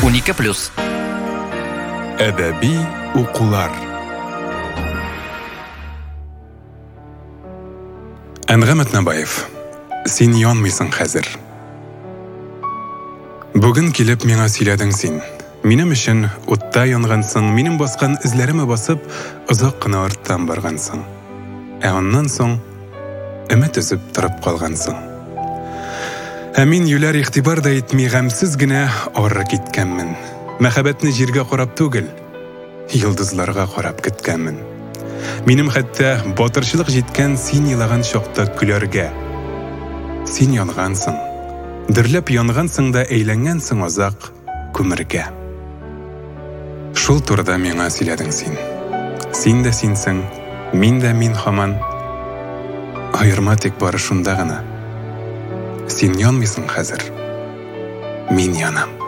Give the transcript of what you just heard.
12+. Әдәби укулар. Әнғәм Әтнәбаев. Син янмыйсың хәзер. Бүген килеп миңа сөйләдең син. Минем өчен утта янгансың, минем баскан эзләремә басып, озак кына арттан баргансың. Аннан соң өмет өзеп торып калгансың. Мин юләр игътибар да итми гамсыз генә ары киткәнмен. Мәхәббәтне җиргә карап түгел, йолдызларга карап көткәнмен. Минем хәтта батырчылык җиткән син илаган чакта көләргә. Син янгансың, дөрләп янгансың да әйләнгәнсең азак күмергә. Шул турыда миңа сөйләдең син. Син дә синсең, мин дә мин һаман. Аерма тик бары шунда гына. Син янмыйсың хәзер. Мин янам.